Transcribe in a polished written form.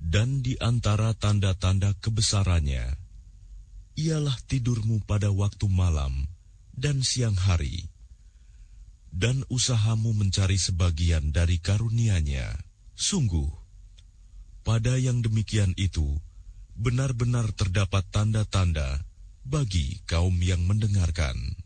Dan di antara tanda-tanda kebesarannya, ialah tidurmu pada waktu malam dan siang hari, dan usahamu mencari sebagian dari karunia-Nya. Sungguh, pada yang demikian itu, benar-benar terdapat tanda-tanda bagi kaum yang mendengarkan.